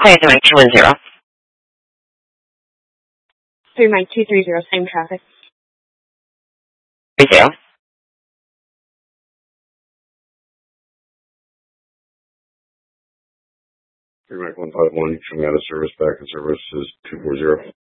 Hi, 210. 39230, same traffic. 30. 3 Mike 151, coming out of service, back in service is 240.